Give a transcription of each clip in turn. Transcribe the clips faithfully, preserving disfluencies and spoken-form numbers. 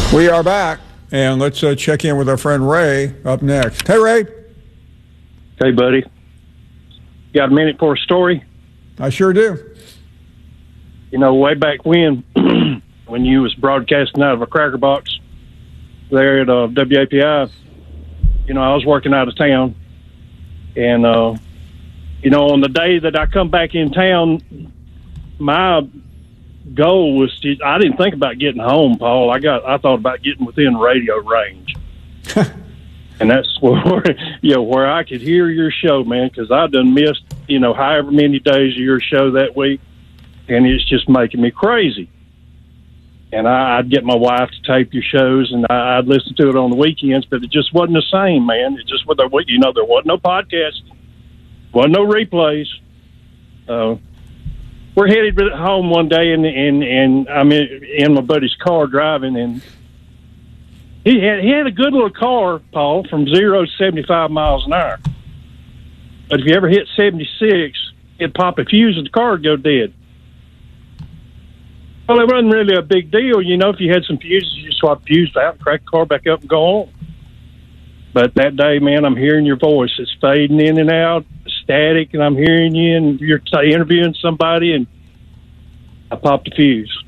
We are back, and let's uh, check in with our friend Ray up next. Hey, Ray. Hey, buddy. Got a minute for a story? I sure do. You know, way back when, when you was broadcasting out of a cracker box there at uh, W A P I, you know, I was working out of town. And, uh, you know, on the day that I come back in town, my goal was to, I didn't think about getting home, Paul. I got, I thought about getting within radio range. And that's where, you know, where I could hear your show, man, because I done missed, you know, however many days of your show that week. And it's just making me crazy. And I, I'd get my wife to tape your shows, and I, I'd listen to it on the weekends, but it just wasn't the same, man. It just, you know, there wasn't no podcast, wasn't no replays. Uh, we're headed home one day, and and, and I'm in, in my buddy's car driving, and he had he had a good little car, Paul, from zero to seventy-five miles an hour. But if you ever hit seventy-six, it'd pop a fuse and the car would go dead. Well, it wasn't really a big deal, you know. If you had some fuses, you just swap the fuse out, crack the car back up, and go on. But that day, man, I'm hearing your voice. It's fading in and out, static, and I'm hearing you, and you're t- interviewing somebody, and I popped the fuse.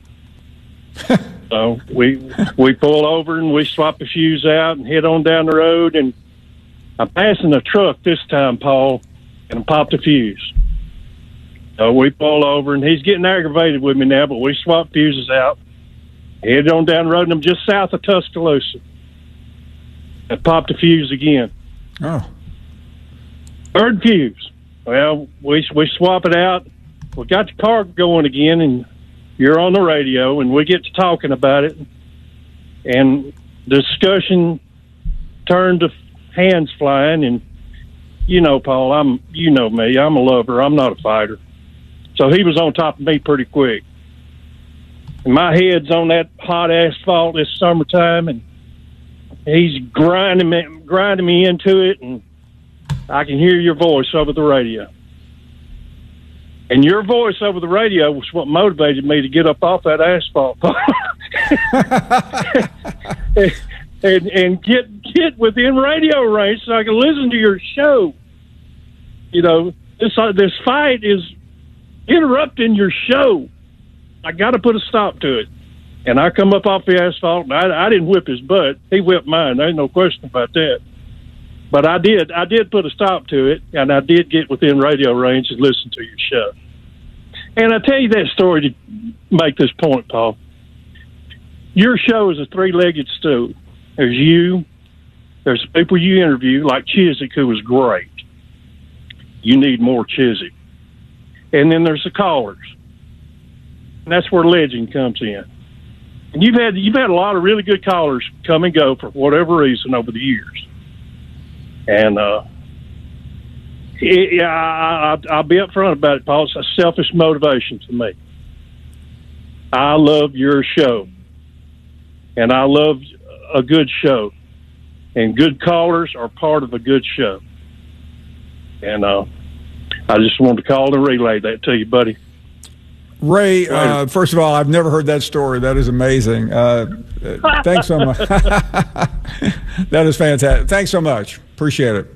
So we we pull over, and we swap the fuse out and head on down the road, and I'm passing a truck this time, Paul, and I popped the fuse. So we pull over, and he's getting aggravated with me now, but we swap fuses out, head on down the road, and I'm just south of Tuscaloosa. I popped the fuse again. Oh. Third fuse. Well, we we swap it out. We got the car going again, and you're on the radio, and we get to talking about it. And the discussion turned to hands flying, and you know, Paul, I'm you know me, I'm a lover. I'm not a fighter. So he was on top of me pretty quick. And my head's on that hot asphalt this summertime, and he's grinding me, grinding me into it, and I can hear your voice over the radio. And your voice over the radio was what motivated me to get up off that asphalt and, and, and get get within radio range so I can listen to your show. You know, this uh, this fight is interrupting your show. I got to put a stop to it. And I come up off the asphalt, and I, I didn't whip his butt. He whipped mine. There ain't no question about that. But I did. I did put a stop to it, and I did get within radio range and listen to your show. And I tell you that story to make this point, Paul. Your show is a three-legged stool. There's you. There's people you interview, like Chiswick, who was great. You need more Chiswick. And then there's the callers. And that's where legend comes in. And you've had you've had a lot of really good callers come and go for whatever reason over the years. And uh, it, yeah, I, I, I'll be upfront about it, Paul. It's a selfish motivation to me. I love your show, and I love a good show, and good callers are part of a good show. And uh, I just wanted to call and relay that to you, buddy. Ray, uh, first of all, I've never heard that story. That is amazing. Uh, thanks so much. That is fantastic. Thanks so much. Appreciate it.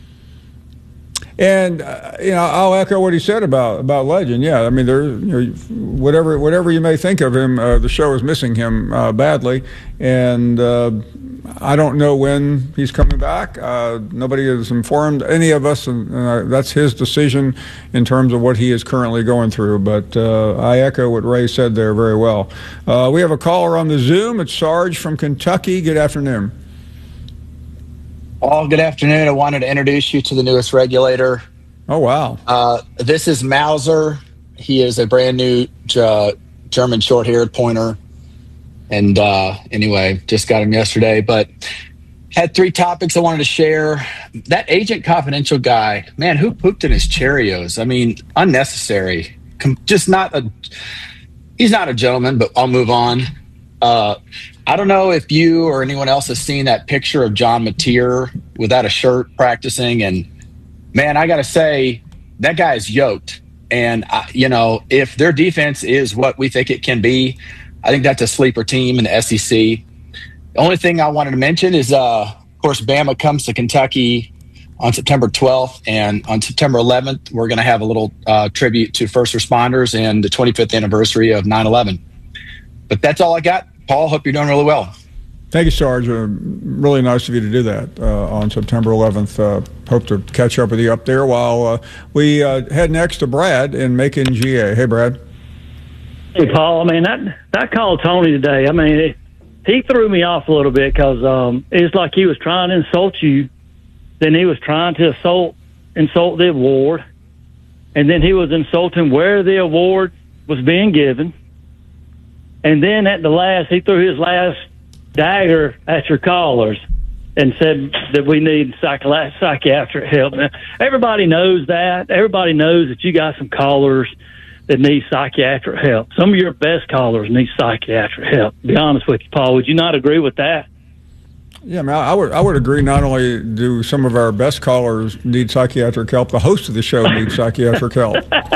And uh, you know, I'll echo what he said about about Legend. Yeah, I mean, there, you know, whatever whatever you may think of him, uh, the show is missing him uh, badly, and uh, I don't know when he's coming back. Uh, nobody has informed any of us, and uh, that's his decision in terms of what he is currently going through. But uh, I echo what Ray said there very well. Uh, we have a caller on the Zoom. It's Sarge from Kentucky. Good afternoon. Oh, good afternoon. I wanted to introduce you to the newest regulator. Oh, wow. Uh, this is Mauser. He is a brand new uh, German short-haired pointer. And uh, anyway, just got him yesterday. But had three topics I wanted to share. That Agent Confidential guy, man, who pooped in his Cheerios? I mean, unnecessary. Com- just not a – he's not a gentleman, but I'll move on. Uh, I don't know if you or anyone else has seen that picture of John Mateer without a shirt practicing. And, man, I got to say, that guy is yoked. And, uh, you know, if their defense is what we think it can be, I think that's a sleeper team in the S E C. The only thing I wanted to mention is, uh, of course, Bama comes to Kentucky on September twelfth, and on September eleventh, we're going to have a little uh, tribute to first responders and the twenty-fifth anniversary of nine eleven. But that's all I got. Paul, hope you're doing really well. Thank you, Sarge. Uh, really nice of you to do that uh, on September eleventh. Uh, hope to catch up with you up there while uh, we uh, head next to Brad in Macon, G A. Hey, Brad. Hey, Paul. I mean, that, that call Tony today, I mean, it, he threw me off a little bit because um, it's like he was trying to insult you. Then he was trying to insult, insult the award. And then he was insulting where the award was being given. And then at the last, he threw his last dagger at your callers and said that we need psychi- psychiatric help. Now, everybody knows that. Everybody knows that you got some callers that need psychiatric help. Some of your best callers need psychiatric help. To be honest with you, Paul, would you not agree with that? Yeah, man, I would I would agree. Not only do some of our best callers need psychiatric help, the host of the show needs psychiatric help.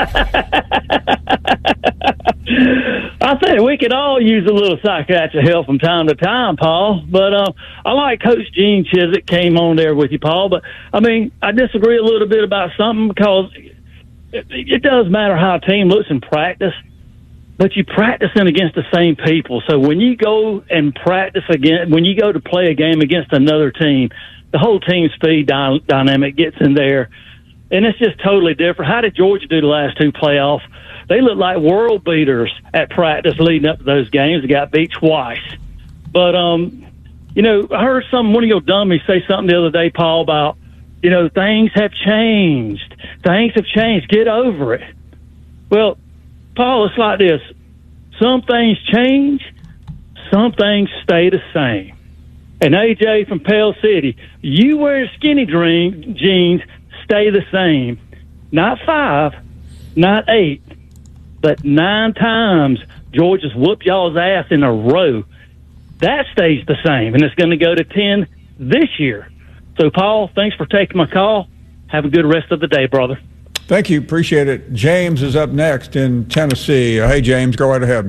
I think we could all use a little psychiatric help from time to time, Paul. But uh, I like Coach Gene Chizik came on there with you, Paul. But, I mean, I disagree a little bit about something because it, it does matter how a team looks in practice, but you're practicing against the same people. So when you go and practice again, when you go to play a game against another team, the whole team speed dy- dynamic gets in there, and it's just totally different. How did Georgia do the last two playoffs? They look like world beaters at practice leading up to those games. They got beat twice. But, um, you know, I heard some one of your dummies say something the other day, Paul, about, you know, things have changed. Things have changed. Get over it. Well, Paul, it's like this. Some things change. Some things stay the same. And A J from Pell City, you wear skinny dream, jeans, stay the same. Not five, not eight, but nine times Georgia's whooped y'all's ass in a row. That stays the same, and it's going to go to ten this year. So, Paul, thanks for taking my call. Have a good rest of the day, brother. Thank you. Appreciate it. James is up next in Tennessee. Uh, hey, James, go right ahead.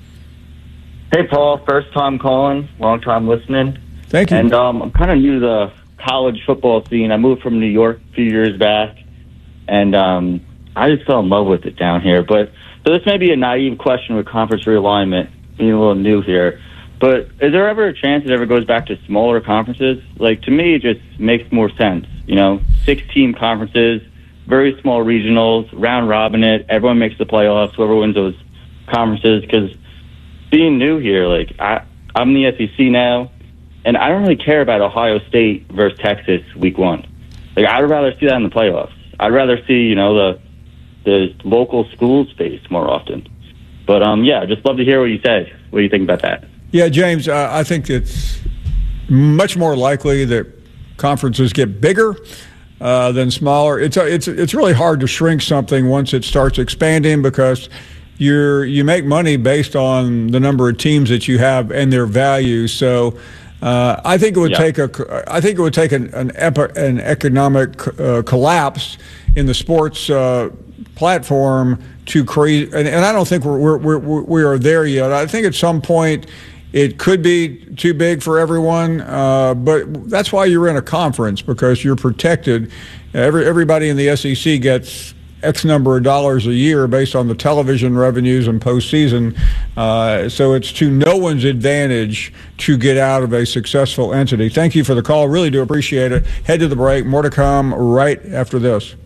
Hey, Paul. First time calling, long time listening. Thank you. And um, I'm kind of new to the college football scene. I moved from New York a few years back, and um, I just fell in love with it down here. But so this may be a naive question with conference realignment, being a little new here. But is there ever a chance it ever goes back to smaller conferences? Like, to me, it just makes more sense. You know, six-team conferences, very small regionals, round robin it. Everyone makes the playoffs. Whoever wins those conferences. Because being new here, like I, I'm in the S E C now, and I don't really care about Ohio State versus Texas week one. Like I'd rather see that in the playoffs. I'd rather see you know the the local school space more often. But um, yeah, just love to hear what you say. What do you think about that? Yeah, James, uh, I think it's much more likely that conferences get bigger uh, than smaller. It's a, it's it's really hard to shrink something once it starts expanding because you're you make money based on the number of teams that you have and their value. So uh, I think it would yeah. take a I think it would take an an, epi, an economic uh, collapse in the sports uh, platform to create. And, and I don't think we're, we're we're we are there yet. I think at some point it could be too big for everyone, uh, but that's why you're in a conference, because you're protected. Every everybody in the S E C gets X number of dollars a year based on the television revenues and postseason. Uh, so it's to no one's advantage to get out of a successful entity. Thank you for the call. Really do appreciate it. Head to the break. More to come right after this.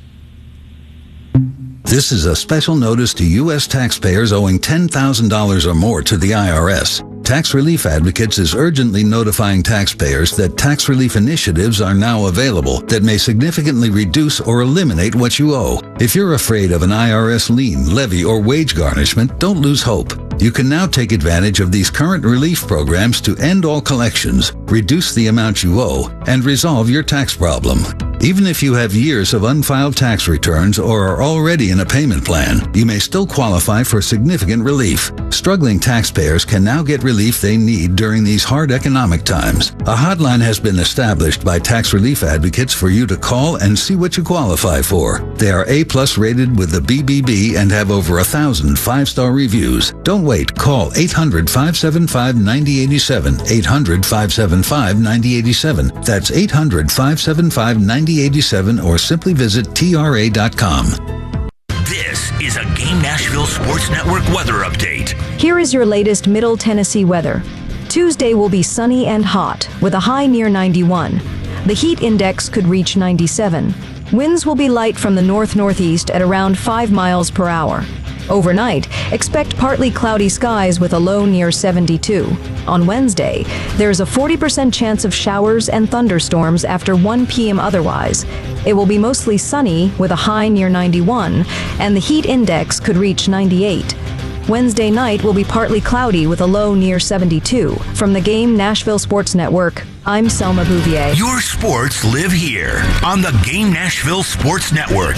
This is a special notice to U S taxpayers owing ten thousand dollars or more to the I R S. Tax Relief Advocates is urgently notifying taxpayers that tax relief initiatives are now available that may significantly reduce or eliminate what you owe. If you're afraid of an I R S lien, levy, or wage garnishment, don't lose hope. You can now take advantage of these current relief programs to end all collections, reduce the amount you owe, and resolve your tax problem. Even if you have years of unfiled tax returns or are already in a payment plan, you may still qualify for significant relief. Struggling taxpayers can now get relief they need during these hard economic times. A hotline has been established by tax relief advocates for you to call and see what you qualify for. They are A-plus rated with the B B B and have over a thousand five-star reviews. Don't wait. Call eight hundred, five seven five, nine zero eight seven, eight hundred, five seven five, nine zero eight seven. That's eight hundred, five seven five, nine zero eight seven or simply visit T R A dot com. This is a Game Nashville Sports Network weather update. Here is your latest Middle Tennessee weather. Tuesday will be sunny and hot with a high near ninety-one. The heat index could reach ninety-seven. Winds will be light from the north-northeast at around five miles per hour. Overnight, expect partly cloudy skies with a low near seventy-two. On Wednesday, there's a forty percent chance of showers and thunderstorms after one p.m. otherwise. It will be mostly sunny with a high near ninety-one, and the heat index could reach ninety-eight. Wednesday night will be partly cloudy with a low near seventy-two. From the Game Nashville Sports Network, I'm Selma Bouvier. Your sports live here on the Game Nashville Sports Network.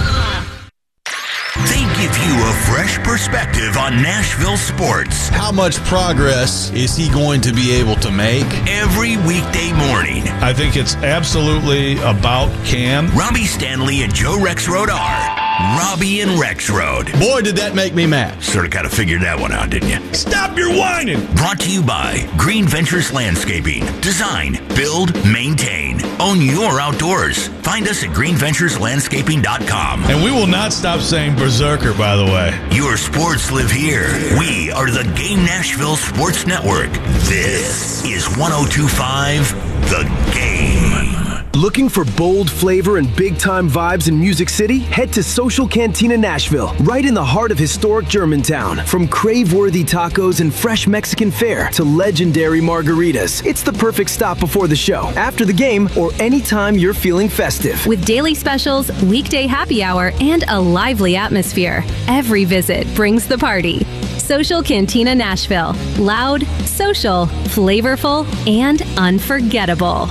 They give you a fresh perspective on Nashville sports. How much progress is he going to be able to make? Every weekday morning. I think it's absolutely about Cam. Robbie Stanley and Joe Rexrode are Robbie and Rexrode. Boy, did that make me mad. Sort of kind of figured that one out, didn't you? Stop your whining! Brought to you by Green Ventures Landscaping. Design, build, maintain. Own your outdoors. Find us at green ventures landscaping dot com. And we will not stop saying berserker, by the way. Your sports live here. We are the Game Nashville Sports Network. This is one oh two point five The Game. Looking for bold flavor and big-time vibes in Music City? Head to Social Cantina Nashville, right in the heart of historic Germantown. From crave-worthy tacos and fresh Mexican fare to legendary margaritas, it's the perfect stop before the show, after the game, or anytime you're feeling festive. With daily specials, weekday happy hour, and a lively atmosphere, every visit brings the party. Social Cantina Nashville. Loud, social, flavorful, and unforgettable.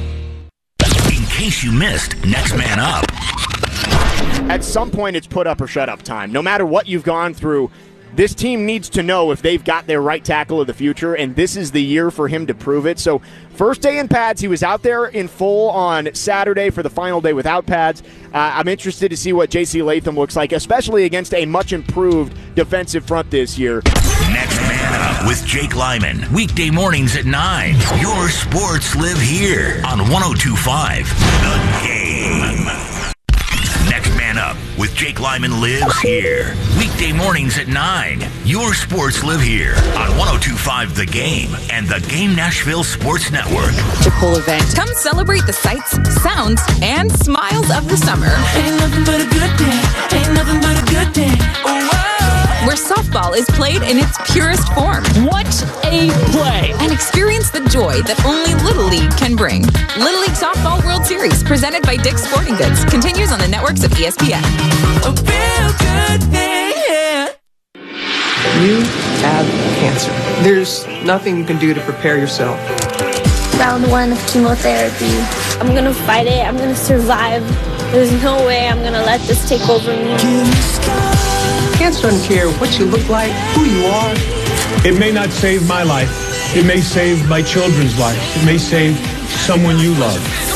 In case you missed Next Man Up. At some point, it's put up or shut up time. No matter what you've gone through, this team needs to know if they've got their right tackle of the future, and this is the year for him to prove it. So first day in pads, he was out there in full on Saturday for the final day without pads. Uh, I'm interested to see what J C Latham looks like, especially against a much improved defensive front this year. Next Man Up with Jake Lyman. Weekday mornings at nine. Your sports live here on one oh two point five The Game. Next Man Up with Jake Lyman lives here. Weekday mornings at nine. Your sports live here on one oh two point five The Game and the Game Nashville Sports Network. The cool event. Come celebrate the sights, sounds, and smiles of the summer. Ain't nothing but a good day. Ain't nothing but a good day. Oh, wow. Where softball is played in its purest form. What a play! And experience the joy that only Little League can bring. Little League Softball World Series, presented by Dick's Sporting Goods, continues on the networks of E S P N. A real good thing, yeah. You have cancer. There's nothing you can do to prepare yourself. Round one of chemotherapy. I'm gonna fight it. I'm gonna survive. There's no way I'm gonna let this take over me. Cancer doesn't care what you look like, who you are. It may not save my life. It may save my children's lives. It may save someone you love.